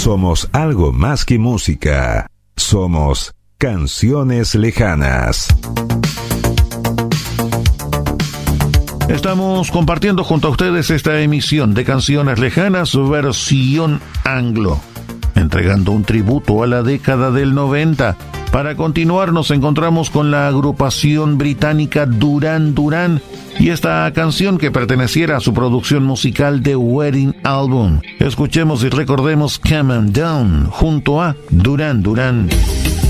Somos algo más que música. Somos Canciones Lejanas. Estamos compartiendo junto a ustedes esta emisión de Canciones Lejanas, versión anglo, entregando un tributo a la década del 90. Para continuar nos encontramos con la agrupación británica Duran Duran y esta canción que perteneciera a su producción musical The Wedding Album. Escuchemos y recordemos Come On Down junto a Duran Duran.